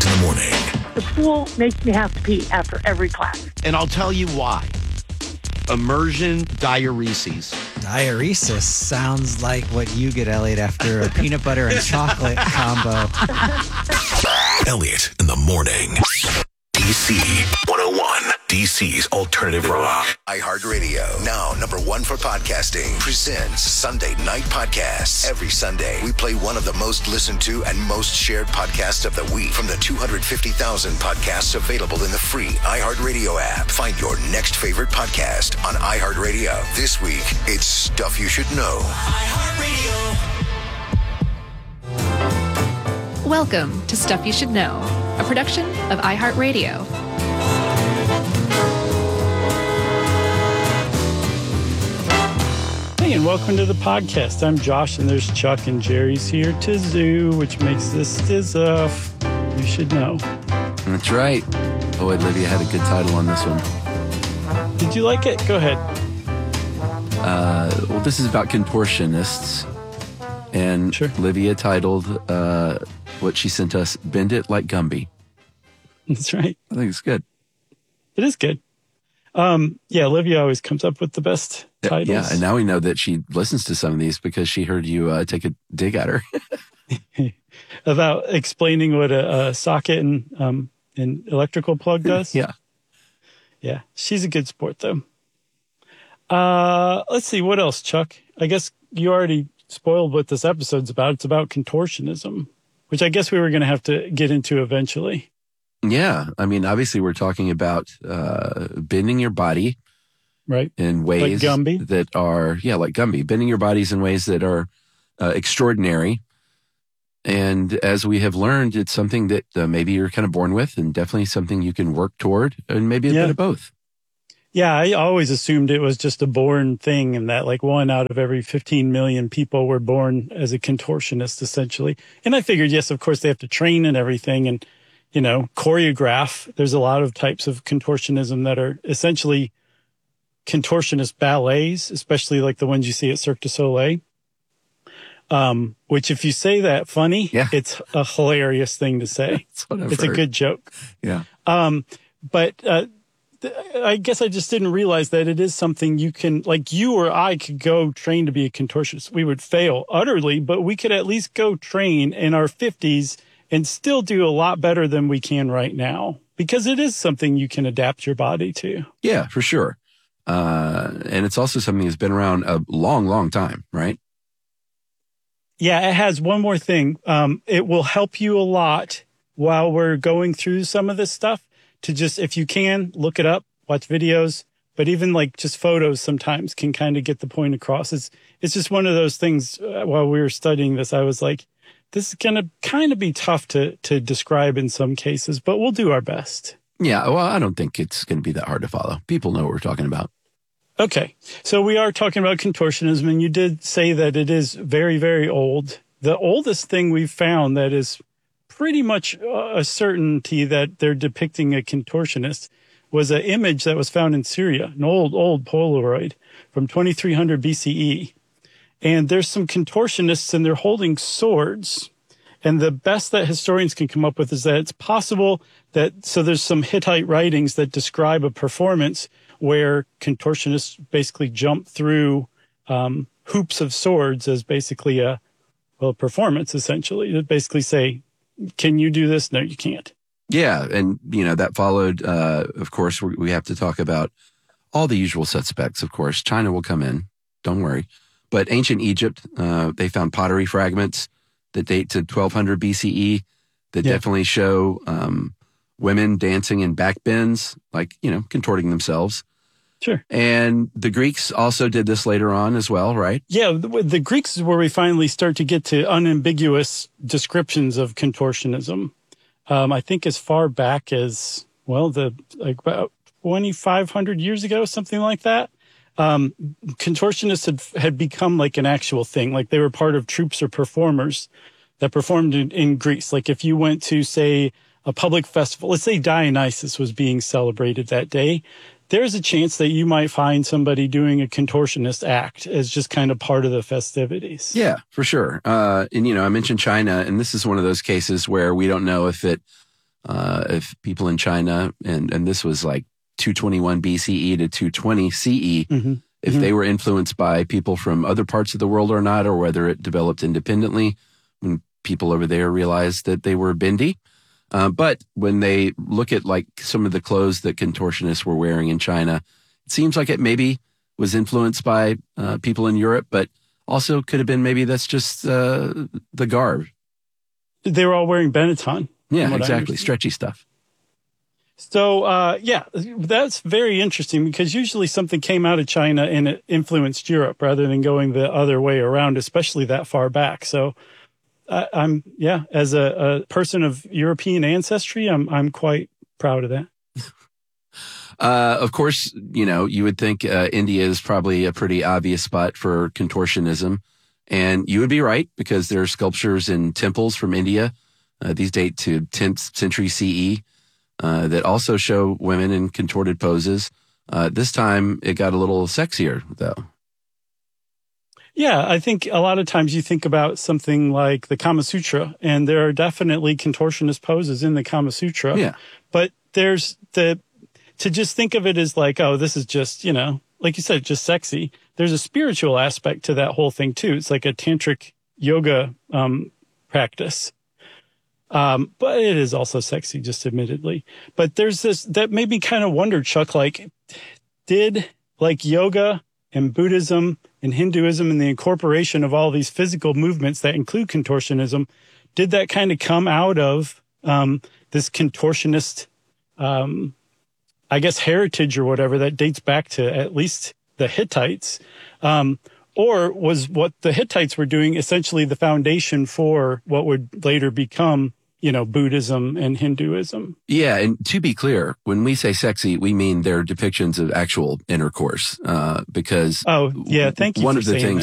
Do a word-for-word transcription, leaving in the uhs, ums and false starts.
Elliott in the morning. The pool makes me have to pee after every class. And I'll tell you why. Immersion diuresis. Diuresis sounds like what you get, Elliot, after a peanut butter and chocolate combo. Elliott in the morning. D C one oh one, D C's alternative rock. iHeartRadio, now number one for podcasting, presents Sunday Night Podcasts. Every Sunday, we play one of the most listened to and most shared podcasts of the week from the two hundred fifty thousand podcasts available in the free iHeartRadio app. Find your next favorite podcast on iHeartRadio. This week, it's Stuff You Should Know. iHeartRadio. Welcome to Stuff You Should Know, a production of iHeartRadio. Hey, and welcome to the podcast. I'm Josh, and there's Chuck, and Jerry's here to zoo, which makes this Stizuff. You should know. That's right. Oh, Olivia had a good title on this one. Did you like it? Go ahead. Uh, well, this is about contortionists. And Sure. Olivia titled uh, what she sent us, Bend It Like Gumby. That's right. I think it's good. It is good. Um, yeah, Olivia always comes up with the best titles. Yeah, and now we know that she listens to some of these because she heard you uh, take a dig at her. About explaining what a, a socket and um, an electrical plug does. Yeah. Yeah, she's a good sport, though. Uh, let's see, what else, Chuck? I guess you already spoiled what this episode's about. It's about contortionism, which I guess we were going to have to get into eventually. Yeah. I mean, obviously, we're talking about uh, bending your body Right. in ways Like Gumby? that are, yeah, like Gumby, bending your bodies in ways that are uh, extraordinary. And as we have learned, it's something that uh, maybe you're kind of born with and definitely something you can work toward, and maybe a Yeah. bit of both. Yeah, I always assumed it was just a born thing and that like one out of every fifteen million people were born as a contortionist, essentially. And I figured, yes, of course, they have to train and everything and, you know, choreograph. There's a lot of types of contortionism that are essentially contortionist ballets, especially like the ones you see at Cirque du Soleil. Um, which if you say that funny, Yeah. it's a hilarious thing to say. That's what I've It's a heard. good joke. Yeah. Um, but uh, th- I guess I just didn't realize that it is something you can, like you or I could go train to be a contortionist. We would fail utterly, but we could at least go train in our fifties and still do a lot better than we can right now because it is something you can adapt your body to. Yeah, for sure. Uh, and it's also something that's been around a long, long time, right? Yeah, it has one more thing. Um, it will help you a lot while we're going through some of this stuff to just, if you can, look it up, watch videos, but even like just photos sometimes can kind of get the point across. It's, it's just one of those things uh, while we were studying this, I was like, this is going to kind of be tough to, to describe in some cases, but we'll do our best. Yeah. Well, I don't think it's going to be that hard to follow. People know what we're talking about. Okay. So we are talking about contortionism, and you did say that it is very, very old. The oldest thing we've found that is pretty much a certainty that they're depicting a contortionist was an image that was found in Syria, an old, old Polaroid from twenty-three hundred B C E. And there's some contortionists, and they're holding swords. And the best that historians can come up with is that it's possible that, so there's some Hittite writings that describe a performance where contortionists basically jump through um, hoops of swords as basically a, well, a performance, essentially. That basically say, can you do this? No, you can't. Yeah. And, you know, that followed, uh, of course, we, we have to talk about all the usual suspects, of course. China will come in. Don't worry. But ancient Egypt, uh, they found pottery fragments that date to twelve hundred B C E that Yeah. definitely show um, women dancing in back bends, like, you know, contorting themselves. Sure. And the Greeks also did this later on as well, right? Yeah, the, the Greeks is where we finally start to get to unambiguous descriptions of contortionism. Um, I think as far back as, well, the like about twenty-five hundred years ago, something like that. Um, contortionists had, had become like an actual thing. Like they were part of troops or performers that performed in, in Greece. Like if you went to, say, a public festival, let's say Dionysus was being celebrated that day, there's a chance that you might find somebody doing a contortionist act as just kind of part of the festivities. Yeah, for sure. Uh, and, you know, I mentioned China, and this is one of those cases where we don't know if it uh, if people in China, and, and this was like two twenty-one B C E to two twenty C E, Mm-hmm. if mm-hmm. they were influenced by people from other parts of the world or not, or whether it developed independently when people over there realized that they were bendy. Uh, but when they look at like some of the clothes that contortionists were wearing in China, it seems like it maybe was influenced by uh, people in Europe, but also could have been maybe that's just uh, the garb. They were all wearing Benetton. Yeah, exactly. Stretchy stuff. So, uh, yeah, that's very interesting because usually something came out of China and it influenced Europe rather than going the other way around, especially that far back. So I, I'm, yeah, as a, a person of European ancestry, I'm, I'm quite proud of that. Uh, of course, you know, you would think uh, India is probably a pretty obvious spot for contortionism. And you would be right because there are sculptures in temples from India. Uh, these date to tenth century C E uh, that also show women in contorted poses. Uh, this time it got a little sexier, though. Yeah, I think a lot of times you think about something like the Kama Sutra, and there are definitely contortionist poses in the Kama Sutra. Yeah. But there's the... To just think of it as like, oh, this is just, you know, like you said, just sexy. There's a spiritual aspect to that whole thing, too. It's like a tantric yoga um, practice. Um, but it is also sexy, just admittedly. But there's this that made me kind of wonder, Chuck, like, did like yoga and Buddhism and Hinduism and the incorporation of all these physical movements that include contortionism, did that kind of come out of um, this contortionist um I guess, heritage or whatever that dates back to at least the Hittites? Um, or was what the Hittites were doing essentially the foundation for what would later become, you know, Buddhism and Hinduism? Yeah. And to be clear, when we say sexy, we mean their depictions of actual intercourse, uh, because oh, yeah. Thank you one for of the saying things